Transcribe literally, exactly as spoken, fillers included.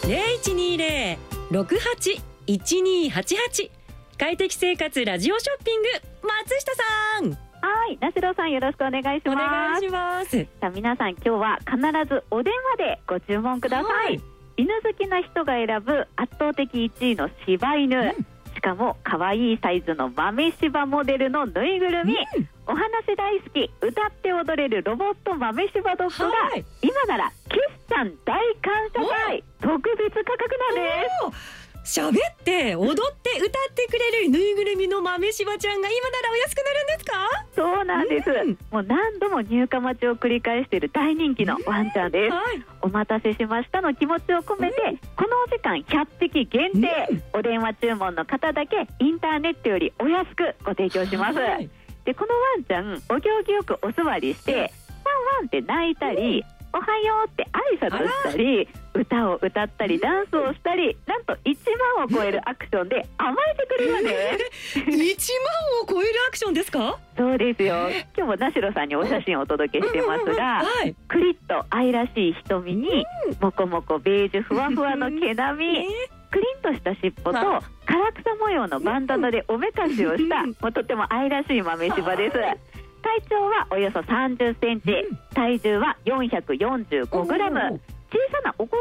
ゼロいちにゼロ ろくはち いちにはちはち。快適生活ラジオショッピング、松下さん。 はい、なしろさん、よろしくお願いします。 お願いします。 さあ皆さん、今日は必ずお電話でご注文ください。はい、犬好きな人が選ぶ圧倒的いちいの柴犬、うん、しかも可愛いサイズの豆柴モデルのぬいぐるみ、うん、お話大好き、歌って踊れるロボット豆柴ドッグが、はい、今ならキスちゃん大感謝祭特別価格なんです。 喋って踊って歌ってくれるぬいぐるみの豆柴ちゃんが今ならお安くなるんですか？ そうなんです、うん、もう何度も入荷待ちを繰り返している大人気のワンちゃんです、はい、お待たせしましたの気持ちを込めて、うん、このお時間ひゃっぴき限定、うん、お電話注文の方だけインターネットよりお安くご提供します、はい、でこのワンちゃんお行儀よくお座りして、うん、ワンワンって鳴いたり、うんおはようって挨拶したり、歌を歌ったりダンスをしたり、なんといちまんを超えるアクションで甘えてくれるんです。 いちまんを超えるアクションですか？ そうですよ。今日もなしろさんにお写真をお届けしてますが、はい、クリッと愛らしい瞳にもこもこベージュふわふわの毛並み、クリンとした尻尾と唐草模様のバンダナでおめかしをしたもうとっても愛らしい豆柴です。体長はおよそさんじゅっセンチ、体重はよんひゃくよんじゅうごグラム、小さなお子